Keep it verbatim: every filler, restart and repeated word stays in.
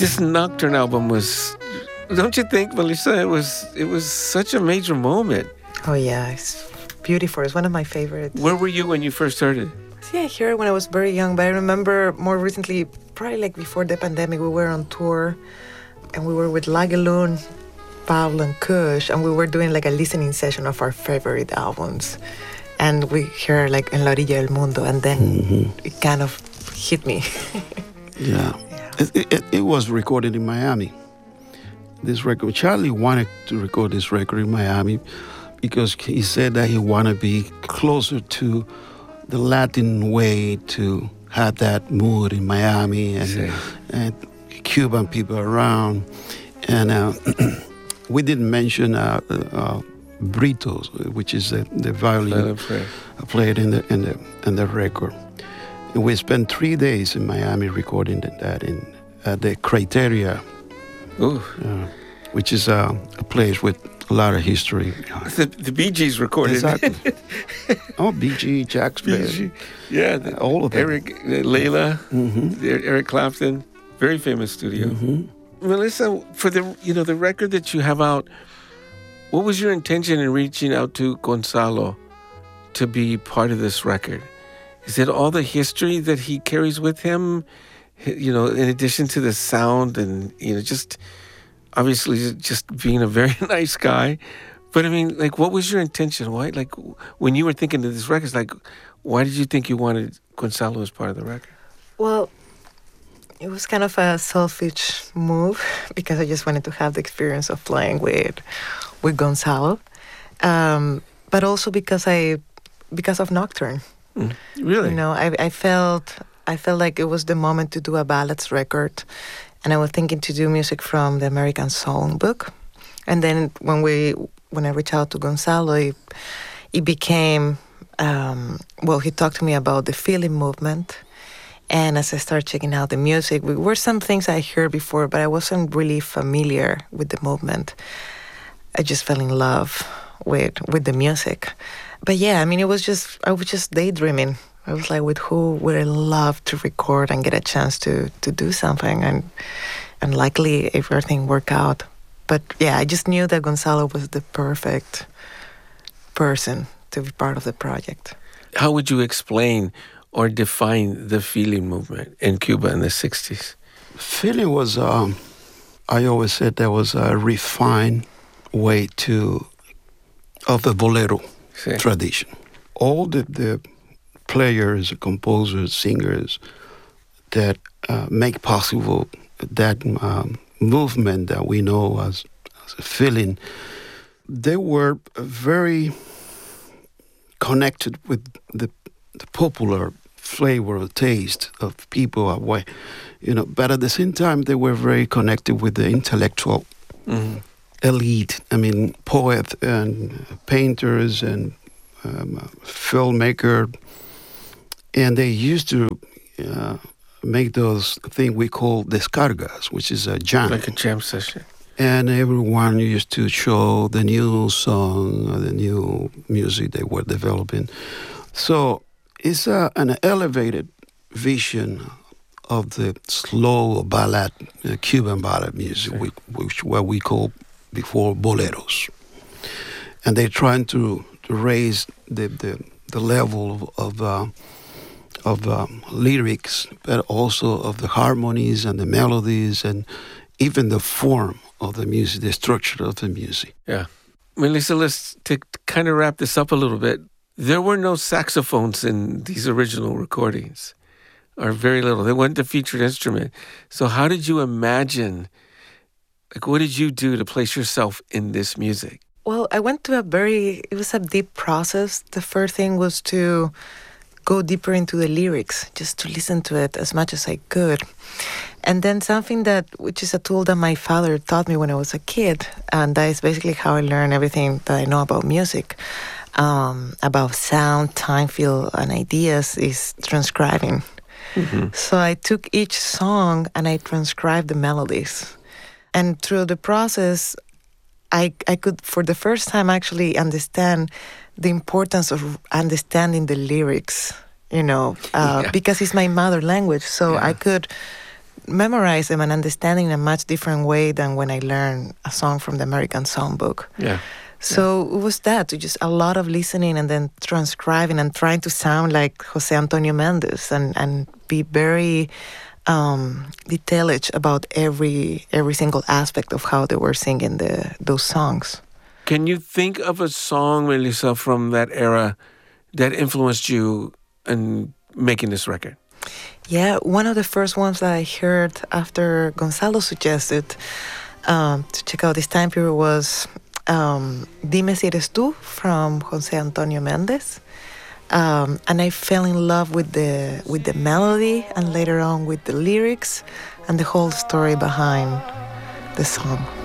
This Nocturne album was, don't you think, Melissa? It was it was such a major moment. Oh yeah, it's beautiful. It's one of my favorites. Where were you when you first heard it? See, I heard it when I was very young, but I remember more recently, probably like before the pandemic, we were on tour, and we were with Lagelun, Pablo, and Kush, and we were doing like a listening session of our favorite albums. And we heard like En la orilla del mundo, and then mm-hmm. it kind of hit me. yeah. yeah. It, it, it was recorded in Miami. This record, Charlie wanted to record this record in Miami because he said that he wanted to be closer to the Latin way to have that mood in Miami and, sí. and Cuban people around. And uh, we didn't mention uh, uh, Britos, which is the, the violin played in the in the in the record. And we spent three days in Miami recording that in at the Criteria, uh, which is uh, a place with a lot of history. The, the Bee Gees recorded. Exactly. oh, Bee Gees, Jack Spade, yeah, the, uh, all of them. Eric, uh, Layla, mm-hmm. Eric Clapton, very famous studio. Mm-hmm. Melissa, for the you know the record that you have out. What was your intention in reaching out to Gonzalo to be part of this record? Is it all the history that he carries with him, you know, in addition to the sound and, you know, just obviously just being a very nice guy? But I mean, like, what was your intention? Why, like, when you were thinking of this record, like, why did you think you wanted Gonzalo as part of the record? Well, it was kind of a selfish move because I just wanted to have the experience of playing with with Gonzalo, um, but also because I, because of Nocturne. Mm, really? You know, I, I felt I felt like it was the moment to do a ballads record, and I was thinking to do music from the American Songbook. And then when we when I reached out to Gonzalo, it, it became um, well. He talked to me about the feeling movement. And as I started checking out the music, we were some things I heard before, but I wasn't really familiar with the movement. I just fell in love with with the music. But yeah, I mean, it was just, I was just daydreaming. I was like, with who would I love to record and get a chance to to do something? And and luckily, everything worked out. But yeah, I just knew that Gonzalo was the perfect person to be part of the project. How would you explain or define the feeling movement in Cuba in the sixties? Feeling was, um, I always said there was a refined way to, of the bolero sí. tradition. All the, the players, composers, singers that uh, make possible that um, movement that we know as, as a feeling, they were very connected with the, the popular flavor or taste of people, you know, but at the same time they were very connected with the intellectual mm-hmm. elite. I mean, poets and painters and um, filmmaker, and they used to uh, make those things we call descargas, which is a jam, like a jam session. And everyone used to show the new song, or the new music they were developing. So it's uh, an elevated vision of the slow ballad, uh, Cuban ballad music, which, which what we call before boleros. And they're trying to, to raise the, the, the level of, of, uh, of um, lyrics, but also of the harmonies and the melodies and even the form of the music, the structure of the music. Yeah. Melissa, let's to kind of wrap this up a little bit. There were no saxophones in these original recordings, or very little. They weren't the featured instrument. So how did you imagine, like, what did you do to place yourself in this music? Well, I went to a very, it was a deep process. The first thing was to go deeper into the lyrics, just to listen to it as much as I could. And then something that, which is a tool that my father taught me when I was a kid, and that is basically how I learned everything that I know about music, um, about sound, time, feel, and ideas, is transcribing. Mm-hmm. So I took each song and I transcribed the melodies. And through the process, I I could, for the first time, actually understand the importance of understanding the lyrics, you know, uh, yeah. because it's my mother language. So yeah. I could memorize them and understanding in a much different way than when I learned a song from the American Songbook. Yeah. So yeah. It was that, to just a lot of listening and then transcribing and trying to sound like Jose Antonio Mendez and, and be very um, detailed about every every single aspect of how they were singing the those songs. Can you think of a song, Melissa, from that era that influenced you in making this record? Yeah, one of the first ones that I heard after Gonzalo suggested um, to check out this time period was um, Dime Si Eres Tú from Jose Antonio Mendez. Um, and I fell in love with the with the melody and later on with the lyrics and the whole story behind the song.